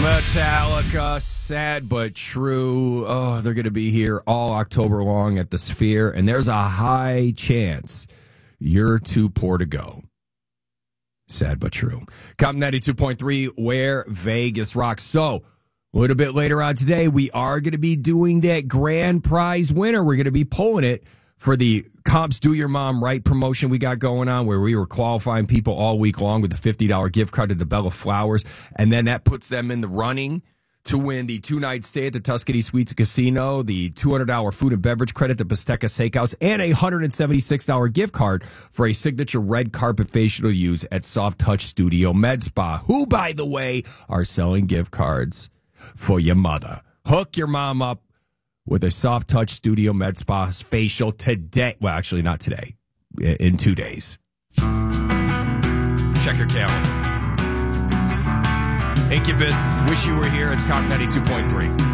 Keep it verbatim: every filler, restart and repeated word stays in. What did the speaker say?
Metallica, sad but true. Oh, they're going to be here all October long at the Sphere, and there's a high chance you're too poor to go. Sad but true. Come ninety-two point three, where Vegas rocks. So, a little bit later on today, we are going to be doing that grand prize winner. We're going to be pulling it for the Comps Do Your Mom Right promotion we got going on, where we were qualifying people all week long with a fifty dollars gift card to the Bella Flowers. And then that puts them in the running to win the two-night stay at the Tuscany Suites Casino, the two hundred dollars food and beverage credit to Bistecca Steakhouse, and a one hundred seventy-six dollars gift card for a signature red carpet facial to use at Soft Touch Studio Med Spa, who, by the way, are selling gift cards for your mother. Hook your mom up with a Soft Touch Studio Med Spa facial today. Well, actually, not today. In two days. Check your calendar. Incubus, wish you were here. It's Comp ninety-two point three.